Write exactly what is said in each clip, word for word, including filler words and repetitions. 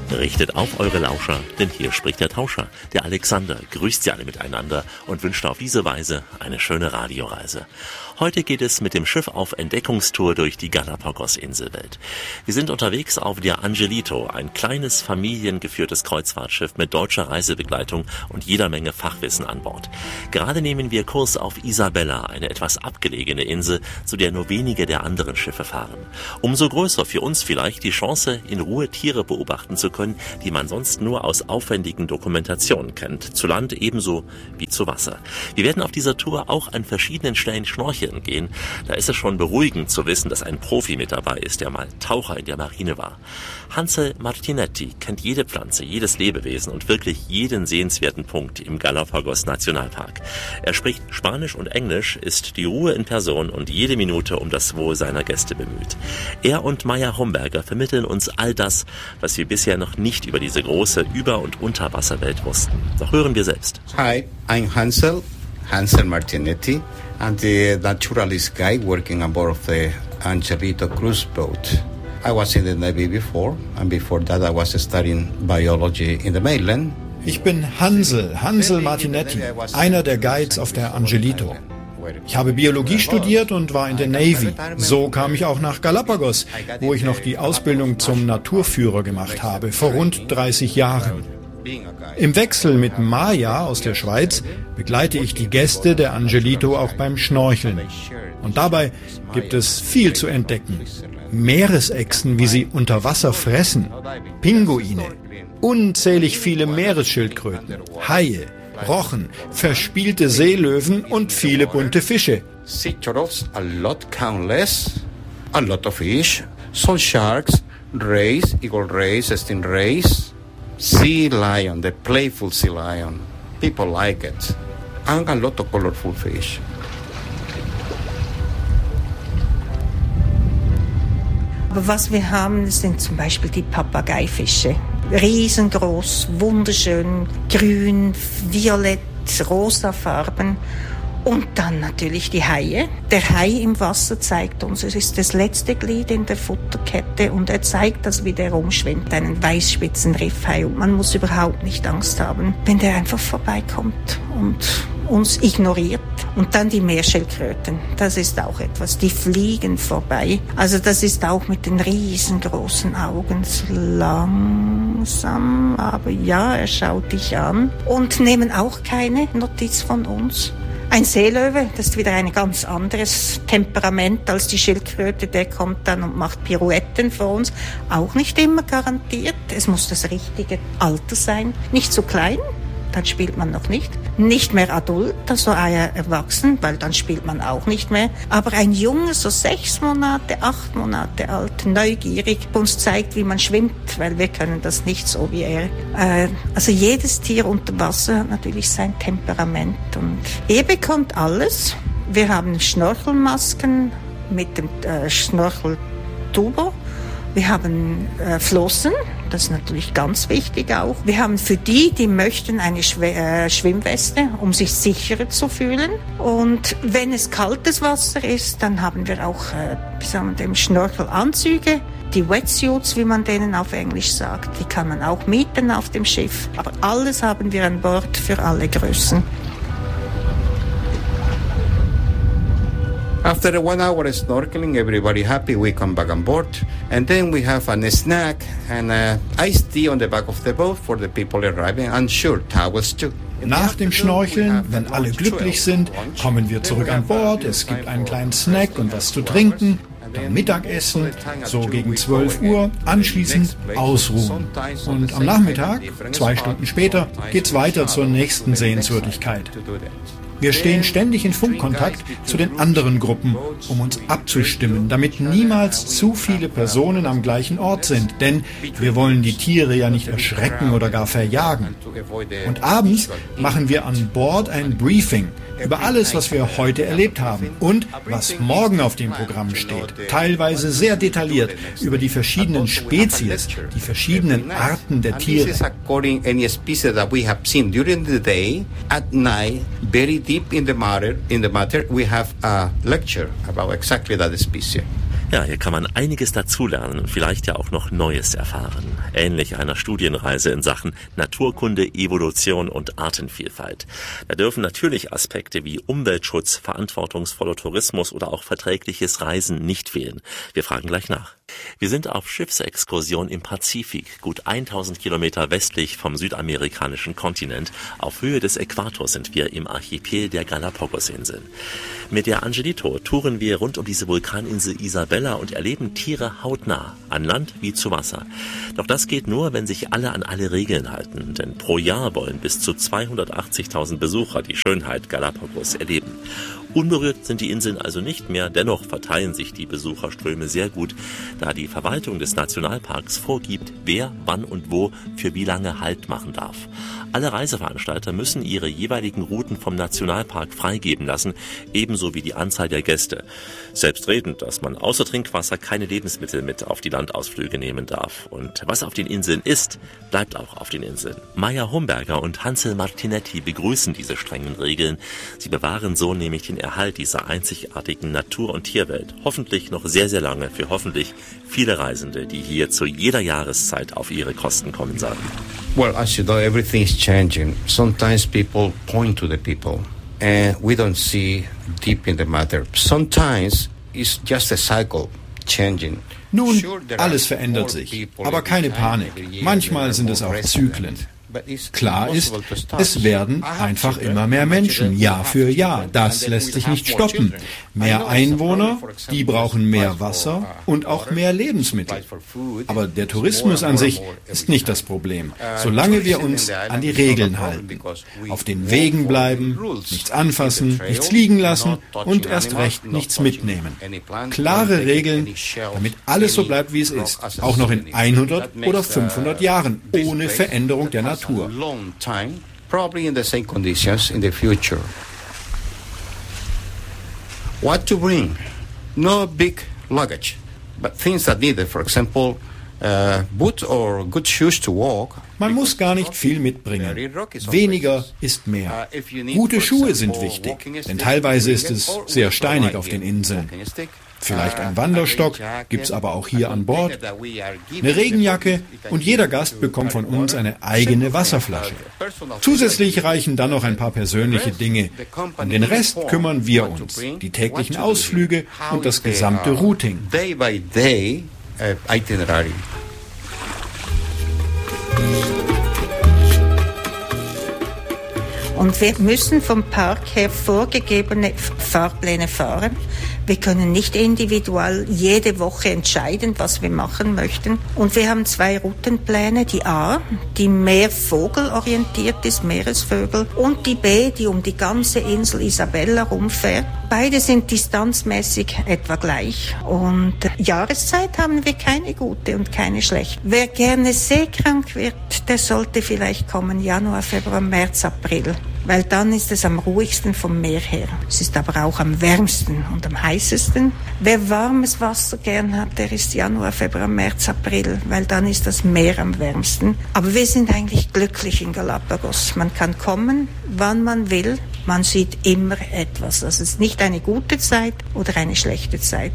Richtet auf eure Lauscher, denn hier spricht der Tauscher. Der Alexander grüßt sie alle miteinander und wünscht auf diese Weise eine schöne Radioreise. Heute geht es mit dem Schiff auf Entdeckungstour durch die Galapagos-Inselwelt. Wir sind unterwegs auf der Angelito, ein kleines familiengeführtes Kreuzfahrtschiff mit deutscher Reisebegleitung und jeder Menge Fachwissen an Bord. Gerade nehmen wir Kurs auf Isabella, eine etwas abgelegene Insel, zu der nur wenige der anderen Schiffe fahren. Umso größer für uns vielleicht die Chance, in Ruhe Tiere beobachten zu können, die man sonst nur aus aufwendigen Dokumentationen kennt, zu Land ebenso wie zu Wasser. Wir werden auf dieser Tour auch an verschiedenen Stellen schnorcheln gehen. Da ist es schon beruhigend zu wissen, dass ein Profi mit dabei ist, der mal Taucher in der Marine war. Hansel Martinetti kennt jede Pflanze, jedes Lebewesen und wirklich jeden sehenswerten Punkt im Galapagos Nationalpark. Er spricht Spanisch und Englisch, ist die Ruhe in Person und jede Minute um das Wohl seiner Gäste bemüht. Er und Maya Homberger vermitteln uns all das, was wir bisher noch nicht über diese große Über- und Unterwasserwelt wussten. Doch hören wir selbst. Hi, I'm Hansel, Hansel Martinetti. I'm the naturalist guide working on board of the Angelito cruise boat. I was in the Navy before, and before that I was studying biology in the mainland. Ich bin Hansel, Hansel Martinetti, einer der Guides auf der Angelito. Ich habe Biologie studiert und war in der Navy. So kam ich auch nach Galapagos, wo ich noch die Ausbildung zum Naturführer gemacht habe, vor rund dreißig Jahren. Im Wechsel mit Maya aus der Schweiz begleite ich die Gäste der Angelito auch beim Schnorcheln. Und dabei gibt es viel zu entdecken. Meeresechsen, wie sie unter Wasser fressen, Pinguine, unzählig viele Meeresschildkröten, Haie, Rochen, verspielte Seelöwen und viele bunte Fische. Sea turtles, a lot countless, a lot of fish, some sharks, rays, eagle rays, stingrays. Sea lion, the playful sea lion. People like it. And a lot of colorful fish. Aber was wir haben, sind zum Beispiel die Papageifische. Riesengroß, wunderschön, grün, violett, rosa Farben. Und dann natürlich die Haie. Der Hai im Wasser zeigt uns, es ist das letzte Glied in der Futterkette und er zeigt das, wie der rumschwimmt, einen Weißspitzenriffhai. Und man muss überhaupt nicht Angst haben, wenn der einfach vorbeikommt und uns ignoriert. Und dann die Meerschildkröten, das ist auch etwas, die fliegen vorbei. Also das ist auch mit den riesengroßen Augen so langsam, aber ja, er schaut dich an und nehmen auch keine Notiz von uns. Ein Seelöwe, das ist wieder ein ganz anderes Temperament als die Schildkröte, der kommt dann und macht Pirouetten vor uns. Auch nicht immer garantiert, es muss das richtige Alter sein, nicht zu klein, dann spielt man noch nicht. Nicht mehr adult, also eher erwachsen, weil dann spielt man auch nicht mehr. Aber ein Junge, so sechs Monate, acht Monate alt, neugierig, uns zeigt, wie man schwimmt, weil wir können das nicht so wie er. Äh, also jedes Tier unter Wasser hat natürlich sein Temperament und er bekommt alles. Wir haben Schnorchelmasken mit dem äh, Schnorcheltubo. Wir haben äh, Flossen, das ist natürlich ganz wichtig auch. Wir haben für die, die möchten, eine Schw- äh, Schwimmweste, um sich sicherer zu fühlen. Und wenn es kaltes Wasser ist, dann haben wir auch äh, wie sagen wir, Schnorchelanzüge. Die Wetsuits, wie man denen auf Englisch sagt, die kann man auch mieten auf dem Schiff. Aber alles haben wir an Bord für alle Größen. After one hour of snorkeling, everybody happy, we come back on board. And then we have a snack and a iced tea on the back of the boat for the people arriving, and sure, towels too. Nach dem Schnorcheln, wenn alle glücklich sind, kommen wir zurück an Bord. Es gibt einen kleinen Snack und was zu trinken. Dann Mittagessen, so gegen zwölf Uhr, anschließend ausruhen. Und am Nachmittag, zwei Stunden später, geht's weiter zur nächsten Sehenswürdigkeit. Wir stehen ständig in Funkkontakt zu den anderen Gruppen, um uns abzustimmen, damit niemals zu viele Personen am gleichen Ort sind, denn wir wollen die Tiere ja nicht erschrecken oder gar verjagen. Und abends machen wir an Bord ein Briefing über alles, was wir heute erlebt haben und was morgen auf dem Programm steht. Teilweise sehr detailliert über die verschiedenen Spezies, die verschiedenen Arten der Tiere. Deep in the matter, in the matter, we have a lecture about exactly that species. Ja, hier kann man einiges dazulernen und vielleicht ja auch noch Neues erfahren. Ähnlich einer Studienreise in Sachen Naturkunde, Evolution und Artenvielfalt. Da dürfen natürlich Aspekte wie Umweltschutz, verantwortungsvoller Tourismus oder auch verträgliches Reisen nicht fehlen. Wir fragen gleich nach. Wir sind auf Schiffsexkursion im Pazifik, gut tausend Kilometer westlich vom südamerikanischen Kontinent. Auf Höhe des Äquators sind wir im Archipel der Galapagosinseln. Mit der Angelito touren wir rund um diese Vulkaninsel Isabella und erleben Tiere hautnah, an Land wie zu Wasser. Doch das geht nur, wenn sich alle an alle Regeln halten, denn pro Jahr wollen bis zu zweihundertachtzigtausend Besucher die Schönheit Galapagos erleben. Unberührt sind die Inseln also nicht mehr, dennoch verteilen sich die Besucherströme sehr gut, da die Verwaltung des Nationalparks vorgibt, wer, wann und wo für wie lange Halt machen darf. Alle Reiseveranstalter müssen ihre jeweiligen Routen vom Nationalpark freigeben lassen, ebenso wie die Anzahl der Gäste. Selbstredend, dass man außer Trinkwasser keine Lebensmittel mit auf die Landausflüge nehmen darf. Und was auf den Inseln ist, bleibt auch auf den Inseln. Maya Homberger und Hansel Martinetti begrüßen diese strengen Regeln. Sie bewahren so nämlich den Erhalt dieser einzigartigen Natur- und Tierwelt. Hoffentlich noch sehr, sehr lange für hoffentlich viele Reisende, die hier zu jeder Jahreszeit auf ihre Kosten kommen sollen. Well, as you know, everything is changing. Sometimes people point to the people, and we don't see deep in the matter. Sometimes it's just a cycle changing. Nun, alles verändert sich, aber keine Panik. Manchmal sind es auch Zyklen. Klar ist, es werden einfach immer mehr Menschen, Jahr für Jahr. Das lässt sich nicht stoppen. Mehr Einwohner, die brauchen mehr Wasser und auch mehr Lebensmittel. Aber der Tourismus an sich ist nicht das Problem, solange wir uns an die Regeln halten. Auf den Wegen bleiben, nichts anfassen, nichts liegen lassen und erst recht nichts mitnehmen. Klare Regeln, damit alles so bleibt, wie es ist. Auch noch in hundert oder fünfhundert Jahren, ohne Veränderung der Natur. A long time, probably in the same conditions in the future. What to bring? No big luggage, but things that needed, for example, uh, boots or good shoes to walk. Man muss gar nicht viel mitbringen. Weniger ist mehr. Gute Schuhe sind wichtig, denn teilweise ist es sehr steinig auf den Inseln. Vielleicht ein Wanderstock, gibt's aber auch hier an Bord. Eine Regenjacke und jeder Gast bekommt von uns eine eigene Wasserflasche. Zusätzlich reichen dann noch ein paar persönliche Dinge. Um den Rest kümmern wir uns. Die täglichen Ausflüge und das gesamte Routing. Day by day itinerary. Und wir müssen vom Park her vorgegebene Fahrpläne fahren. Wir können nicht individuell jede Woche entscheiden, was wir machen möchten. Und wir haben zwei Routenpläne, die A, die mehr vogelorientiert ist, Meeresvögel, und die B, die um die ganze Insel Isabella rumfährt. Beide sind distanzmäßig etwa gleich. Und Jahreszeit haben wir keine gute und keine schlechte. Wer gerne seekrank wird, der sollte vielleicht kommen Januar, Februar, März, April. Weil dann ist es am ruhigsten vom Meer her. Es ist aber auch am wärmsten und am heißesten. Wer warmes Wasser gern hat, der ist Januar, Februar, März, April, weil dann ist das Meer am wärmsten. Aber wir sind eigentlich glücklich in Galapagos. Man kann kommen, wann man will. Man sieht immer etwas. Das ist nicht eine gute Zeit oder eine schlechte Zeit.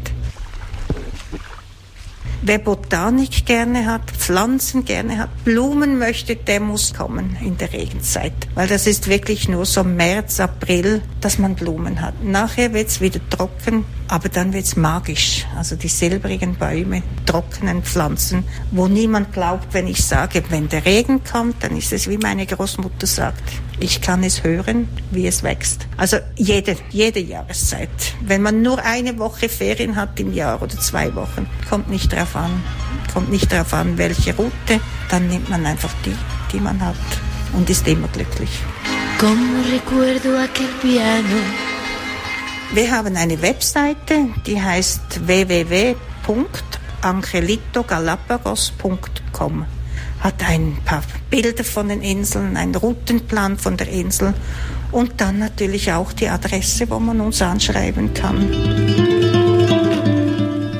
Wer Botanik gerne hat, Pflanzen gerne hat, Blumen möchte, der muss kommen in der Regenzeit. Weil das ist wirklich nur so März, April, dass man Blumen hat. Nachher wird's wieder trocken, aber dann wird's magisch. Also die silbrigen Bäume, trockenen Pflanzen, wo niemand glaubt, wenn ich sage, wenn der Regen kommt, dann ist es wie meine Großmutter sagt. Ich kann es hören, wie es wächst. Also jede, jede Jahreszeit. Wenn man nur eine Woche Ferien hat im Jahr oder zwei Wochen, kommt nicht drauf an. Kommt nicht drauf an, welche Route. Dann nimmt man einfach die, die man hat und ist immer glücklich. Como recuerdo aquel piano. Wir haben eine Webseite, die heißt w w w punkt angelito galapagos punkt com. Hat ein paar Bilder von den Inseln, einen Routenplan von der Insel und dann natürlich auch die Adresse, wo man uns anschreiben kann. Der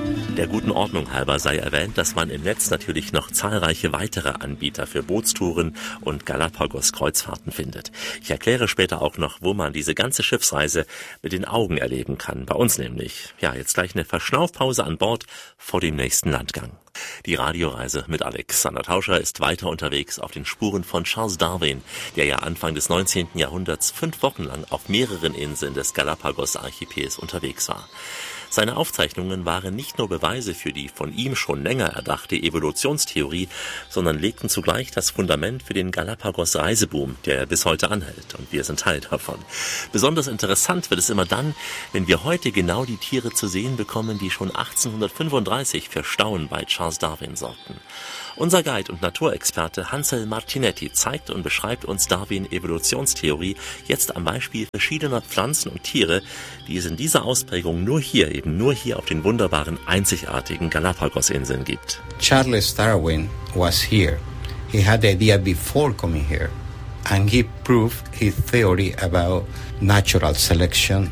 Der guten Ordnung halber sei erwähnt, dass man im Netz natürlich noch zahlreiche weitere Anbieter für Bootstouren und Galapagos-Kreuzfahrten findet. Ich erkläre später auch noch, wo man diese ganze Schiffsreise mit den Augen erleben kann. Bei uns nämlich. Ja, jetzt gleich eine Verschnaufpause an Bord vor dem nächsten Landgang. Die Radioreise mit Alexander Tauscher ist weiter unterwegs auf den Spuren von Charles Darwin, der ja Anfang des neunzehnten Jahrhunderts fünf Wochen lang auf mehreren Inseln des Galapagos-Archipels unterwegs war. Seine Aufzeichnungen waren nicht nur Beweise für die von ihm schon länger erdachte Evolutionstheorie, sondern legten zugleich das Fundament für den Galapagos-Reiseboom, der bis heute anhält. Und wir sind Teil davon. Besonders interessant wird es immer dann, wenn wir heute genau die Tiere zu sehen bekommen, die schon achtzehnhundertfünfunddreißig für Staunen bei Charles Darwin sorgten. Unser Guide und Naturexperte Hansel Martinetti zeigt und beschreibt uns Darwin-Evolutionstheorie jetzt am Beispiel verschiedener Pflanzen und Tiere, die es in dieser Ausprägung nur hier, eben nur hier auf den wunderbaren, einzigartigen Galapagos-Inseln gibt. Charles Darwin was here. He had the idea before coming here, and he proved his theory about natural selection.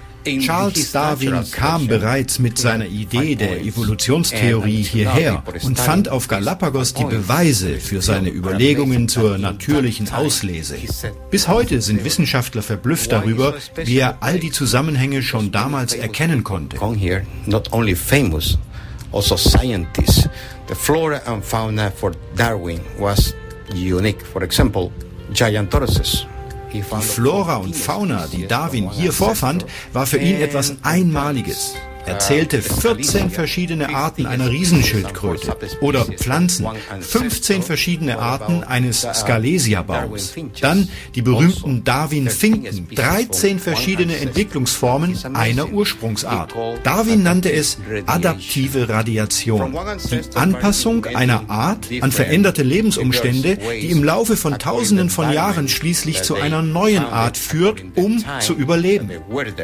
Charles Darwin kam bereits mit seiner Idee der Evolutionstheorie hierher und fand auf Galapagos die Beweise für seine Überlegungen zur natürlichen Auslese. Bis heute sind Wissenschaftler verblüfft darüber, wie er all die Zusammenhänge schon damals erkennen konnte. Not only famous, also scientists. The flora and fauna for Darwin was unique. For example, Giantauruses. Die Flora und Fauna, die Darwin hier vorfand, war für ihn etwas Einmaliges. Er zählte vierzehn verschiedene Arten einer Riesenschildkröte oder Pflanzen, fünfzehn verschiedene Arten eines Scalesia-Baums. Dann die berühmten Darwin-Finken, dreizehn verschiedene Entwicklungsformen einer Ursprungsart. Darwin nannte es adaptive Radiation, die Anpassung einer Art an veränderte Lebensumstände, die im Laufe von Tausenden von Jahren schließlich zu einer neuen Art führt, um zu überleben.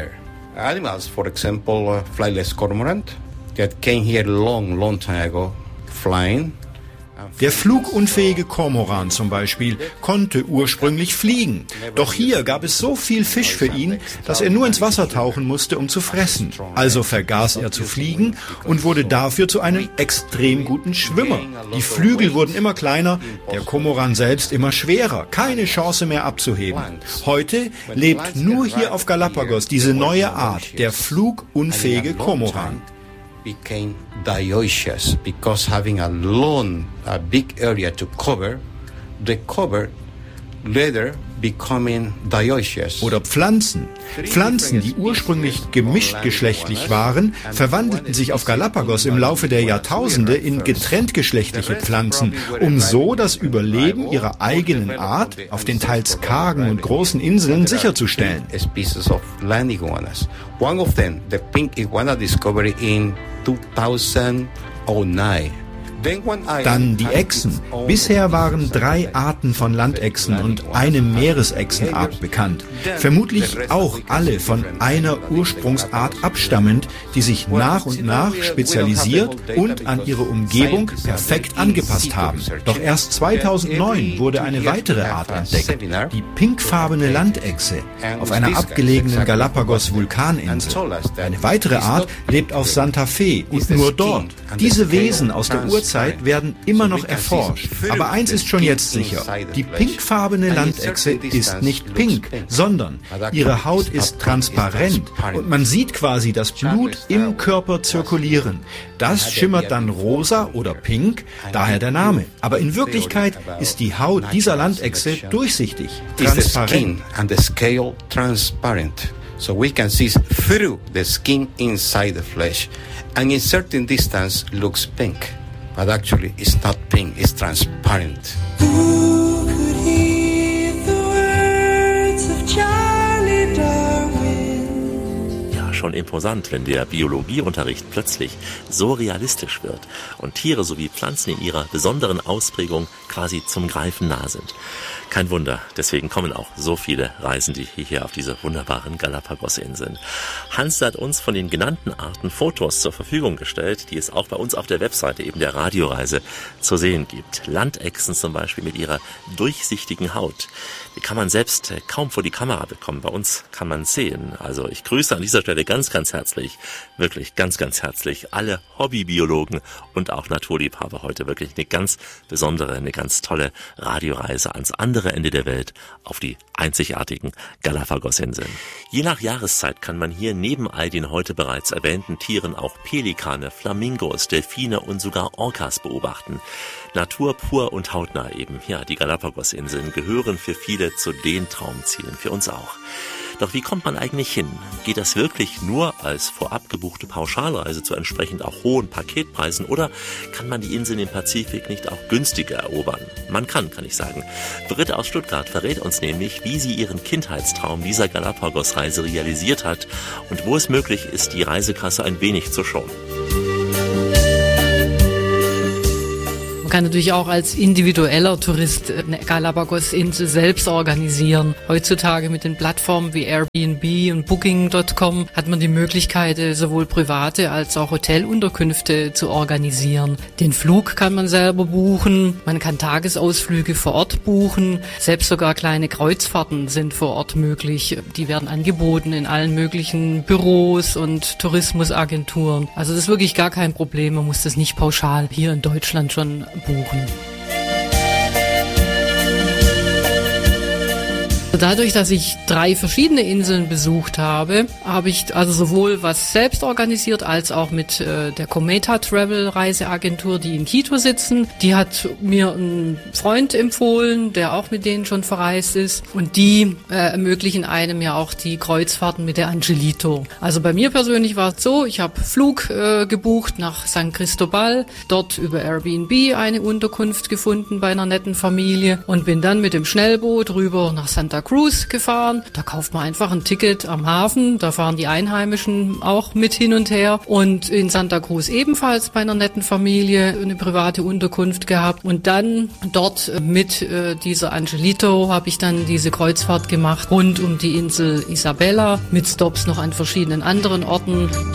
Animals, for example, uh, flightless cormorant that came here long, long time ago, flying. Der flugunfähige Kormoran zum Beispiel konnte ursprünglich fliegen. Doch hier gab es so viel Fisch für ihn, dass er nur ins Wasser tauchen musste, um zu fressen. Also vergaß er zu fliegen und wurde dafür zu einem extrem guten Schwimmer. Die Flügel wurden immer kleiner, der Kormoran selbst immer schwerer. Keine Chance mehr abzuheben. Heute lebt nur hier auf Galapagos diese neue Art, der flugunfähige Kormoran. Became dioecious because having a long, a big area to cover, the cover later becoming dioecious. Oder Pflanzen. Pflanzen, die ursprünglich gemischtgeschlechtlich waren, verwandelten sich auf Galapagos im Laufe der Jahrtausende in getrenntgeschlechtliche Pflanzen, um so das Überleben ihrer eigenen Art auf den teils kargen und großen Inseln sicherzustellen. One of them, the pink iguana discovery in two thousand nine. Dann die Echsen. Bisher waren drei Arten von Landechsen und eine Meeresechsenart bekannt. Vermutlich auch alle von einer Ursprungsart abstammend, die sich nach und nach spezialisiert und an ihre Umgebung perfekt angepasst haben. Doch erst zweitausendneun wurde eine weitere Art entdeckt, die pinkfarbene Landechse auf einer abgelegenen Galapagos-Vulkaninsel. Eine weitere Art lebt auf Santa Fe und nur dort. Diese Wesen aus der Urzeit werden immer noch erforscht. Aber eins ist schon jetzt sicher. Die pinkfarbene Landechse ist nicht pink, sondern ihre Haut ist transparent und man sieht quasi das Blut im Körper zirkulieren. Das schimmert dann rosa oder pink, daher der Name. Aber in Wirklichkeit ist die Haut dieser Landechse durchsichtig, transparent. So we can see through the skin inside the flesh, and in certain distance looks pink. But actually it's not pink, it's transparent. Who could hear the words of Charlie Darwin? Ja, schon imposant, wenn der Biologieunterricht plötzlich so realistisch wird und Tiere sowie Pflanzen in ihrer besonderen Ausprägung quasi zum Greifen nah sind. Kein Wunder, deswegen kommen auch so viele Reisende hierher auf diese wunderbaren Galapagos-Inseln. Hans hat uns von den genannten Arten Fotos zur Verfügung gestellt, die es auch bei uns auf der Webseite eben der Radioreise zu sehen gibt. Landechsen zum Beispiel mit ihrer durchsichtigen Haut. Die kann man selbst kaum vor die Kamera bekommen. Bei uns kann man sehen. Also ich grüße an dieser Stelle ganz ganz, ganz herzlich, wirklich ganz, ganz herzlich alle Hobbybiologen und auch Naturliebhaber heute wirklich eine ganz besondere, eine ganz tolle Radioreise ans andere Ende der Welt auf die einzigartigen Galapagos-Inseln. Je nach Jahreszeit kann man hier neben all den heute bereits erwähnten Tieren auch Pelikane, Flamingos, Delfine und sogar Orcas beobachten. Natur pur und hautnah eben. Ja, die Galapagos-Inseln gehören für viele zu den Traumzielen, für uns auch. Doch wie kommt man eigentlich hin? Geht das wirklich nur als vorab gebuchte Pauschalreise zu entsprechend auch hohen Paketpreisen oder kann man die Inseln im Pazifik nicht auch günstiger erobern? Man kann, kann ich sagen. Britt aus Stuttgart verrät uns nämlich, wie sie ihren Kindheitstraum dieser Galapagos-Reise realisiert hat und wo es möglich ist, die Reisekasse ein wenig zu schonen. Man kann natürlich auch als individueller Tourist eine Galapagos-Insel selbst organisieren. Heutzutage mit den Plattformen wie Airbnb und Booking Punkt com hat man die Möglichkeit, sowohl private als auch Hotelunterkünfte zu organisieren. Den Flug kann man selber buchen, man kann Tagesausflüge vor Ort buchen, selbst sogar kleine Kreuzfahrten sind vor Ort möglich. Die werden angeboten in allen möglichen Büros und Tourismusagenturen. Also das ist wirklich gar kein Problem, man muss das nicht pauschal hier in Deutschland schon buchen. Dadurch, dass ich drei verschiedene Inseln besucht habe, habe ich also sowohl was selbst organisiert als auch mit äh, der Cometa Travel Reiseagentur, die in Quito sitzen. Die hat mir einen Freund empfohlen, der auch mit denen schon verreist ist. Und die äh, ermöglichen einem ja auch die Kreuzfahrten mit der Angelito. Also bei mir persönlich war es so, ich habe Flug äh, gebucht nach San Cristobal, dort über Airbnb eine Unterkunft gefunden bei einer netten Familie und bin dann mit dem Schnellboot rüber nach Santa Cruz gefahren. Da kauft man einfach ein Ticket am Hafen. Da fahren die Einheimischen auch mit hin und her. Und in Santa Cruz ebenfalls bei einer netten Familie eine private Unterkunft gehabt. Und dann dort mit äh, dieser Angelito habe ich dann diese Kreuzfahrt gemacht rund um die Insel Isabella mit Stops noch an verschiedenen anderen Orten.